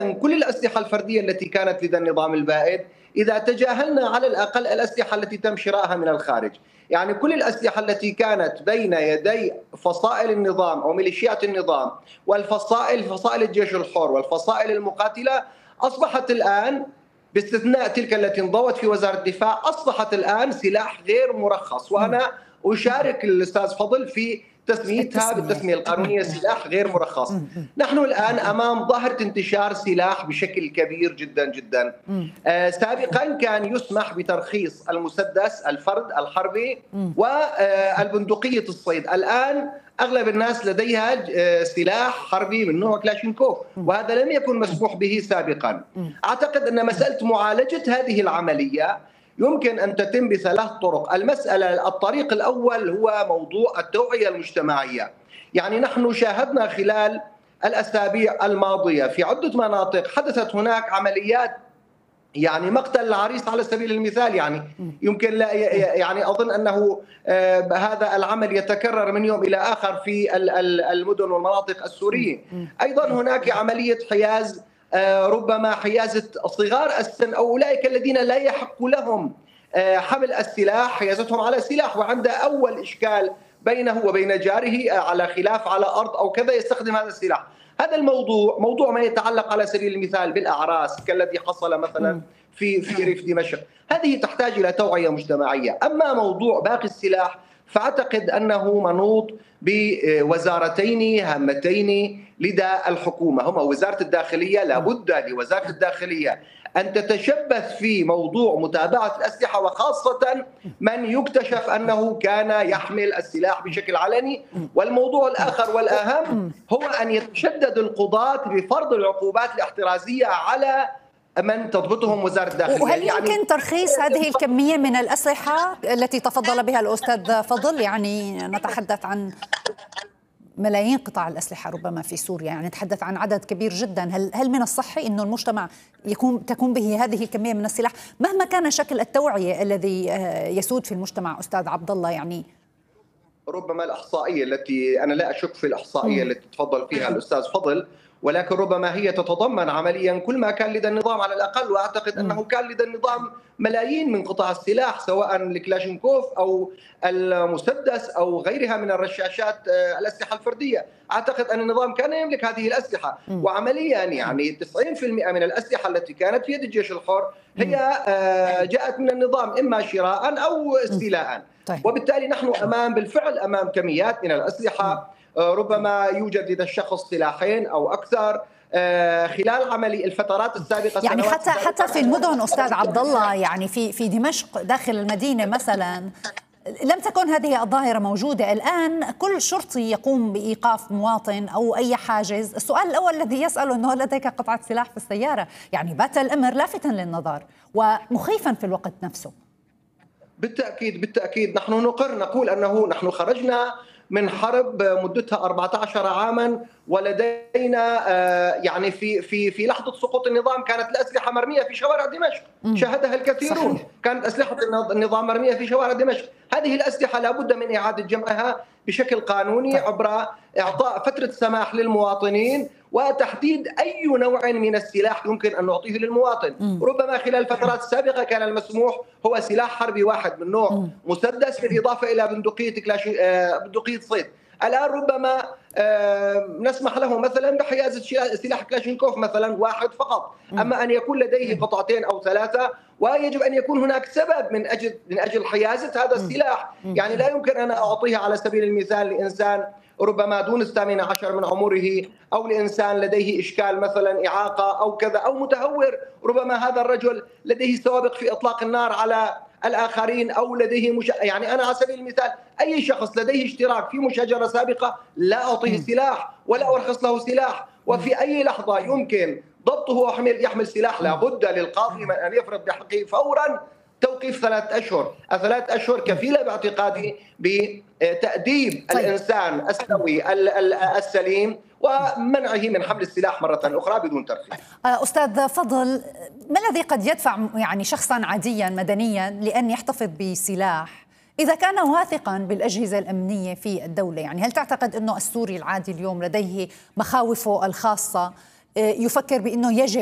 كل الأسلحة الفردية التي كانت لدى النظام البائد، إذا تجاهلنا على الأقل الأسلحة التي تم شرائها من الخارج. يعني كل الأسلحة التي كانت بين يدي فصائل النظام أو ميليشيات النظام فصائل الجيش الحر والفصائل المقاتلة أصبحت الآن، باستثناء تلك التي انضوت في وزارة الدفاع، أصبحت الآن سلاح غير مرخص. وأنا أشارك الأستاذ فضل في تسميتها بالتسمية القانونية سلاح غير مرخص. نحن الآن أمام ظاهرة انتشار سلاح بشكل كبير جدا جدا. سابقا كان يسمح بترخيص المسدس الفرد الحربي والبندقية الصيد. الآن أغلب الناس لديها سلاح حربي من نوع كلاشينكوف، وهذا لم يكن مسموح به سابقا. أعتقد أن مسألة معالجة هذه العملية يمكن أن تتم بثلاث طرق. الطريق الأول هو موضوع التوعية المجتمعية. يعني نحن شاهدنا خلال الأسابيع الماضية في عدة مناطق حدثت هناك عمليات، يعني مقتل العريس على سبيل المثال. يعني يمكن لا يعني أظن أنه هذا العمل يتكرر من يوم إلى آخر في المدن والمناطق السورية. أيضا هناك عملية حياز، ربما حيازة صغار السن أو أولئك الذين لا يحق لهم حمل السلاح، حيازتهم على سلاح وعند أول إشكال بينه وبين جاره على خلاف على أرض أو كذا يستخدم هذا السلاح. هذا الموضوع موضوع ما يتعلق على سبيل المثال بالأعراس كالذي حصل مثلا في ريف دمشق، هذه تحتاج إلى توعية مجتمعية. أما موضوع باقي السلاح فأعتقد أنه منوط بوزارتين هامتين لدى الحكومة، هما وزارة الداخلية. لابد لوزارة الداخلية أن تتشبث في موضوع متابعة الأسلحة، وخاصة من يكتشف أنه كان يحمل السلاح بشكل علني. والموضوع الآخر والأهم هو أن يتشدد القضاة بفرض العقوبات الاحترازية على من تضبطهم وزارة الداخلية. وهل يمكن ترخيص هذه الكمية من الأسلحة التي تفضل بها الأستاذ فضل؟ يعني نتحدث عن ملايين قطع الأسلحة ربما في سوريا، يعني نتحدث عن عدد كبير جدا. هل من الصحي أن المجتمع تكون به هذه الكمية من السلاح مهما كان شكل التوعية الذي يسود في المجتمع أستاذ عبد الله؟ يعني ربما الإحصائية التي أنا لا أشك في الإحصائية التي تفضل فيها الأستاذ فضل، ولكن ربما هي تتضمن عمليا كل ما كان لدى النظام على الأقل. وأعتقد أنه كان لدى النظام ملايين من قطع السلاح، سواء الكلاشينكوف أو المسدس أو غيرها من الرشاشات الأسلحة الفردية. أعتقد أن النظام كان يملك هذه الأسلحة، وعمليا يعني 90% من الأسلحة التي كانت في يد الجيش الحر هي جاءت من النظام، إما شراء أو استيلاء. وبالتالي نحن بالفعل أمام كميات من الأسلحة. ربما يوجد لدى الشخص سلاحين أو أكثر. خلال الفترات السابقة يعني حتى في المدن أستاذ عبد الله، يعني في دمشق داخل المدينة مثلا لم تكن هذه الظاهرة موجودة. الآن كل شرطي يقوم بإيقاف مواطن أو أي حاجز، السؤال الأول الذي يسأله أنه لديك قطعة سلاح في السيارة. يعني بات الأمر لافتا للنظر ومخيفا في الوقت نفسه. بالتأكيد نحن نقول أنه نحن خرجنا من حرب مدتها 14 عاما، ولدينا يعني في لحظة سقوط النظام كانت الأسلحة مرمية في شوارع دمشق، شاهدها الكثيرون. صحيح. كانت أسلحة النظام مرمية في شوارع دمشق. هذه الأسلحة لابد من إعادة جمعها بشكل قانوني عبر إعطاء فترة سماح للمواطنين وتحديد أي نوع من السلاح يمكن أن نعطيه للمواطن. ربما خلال الفترات السابقة كان المسموح هو سلاح حربي واحد من نوع مسدس بالإضافة إلى بندقية صيد. الآن ربما نسمح له مثلا بحيازة سلاح كلاشينكوف مثلا واحد فقط، أما أن يكون لديه قطعتين أو ثلاثة، ويجب أن يكون هناك سبب من أجل حيازة هذا السلاح. يعني لا يمكن أن أعطيه على سبيل المثال لإنسان ربما دون 18 من عمره، أو لإنسان لديه إشكال مثلا إعاقة أو كذا، أو متهور. ربما هذا الرجل لديه سوابق في إطلاق النار على الآخرين، أو لديه يعني أنا على سبيل المثال أي شخص لديه اشتراك في مشاجرة سابقة لا أعطيه سلاح ولا أرخص له سلاح. وفي أي لحظة يمكن ضبطه ويحمل سلاح، لابد للقاضي من أن يفرض بحقه فورا توقيف 3 أشهر. ال3 أشهر كفيلة باعتقادي بتأديب الإنسان السوي السليم ومنعه من حمل السلاح مرة أخرى بدون ترخيص. أستاذ فضل، ما الذي قد يدفع يعني شخصا عاديا مدنيا لأن يحتفظ بسلاح إذا كان واثقا بالأجهزة الأمنية في الدولة؟ يعني هل تعتقد أنه السوري العادي اليوم لديه مخاوفه الخاصة يفكر بأنه يجب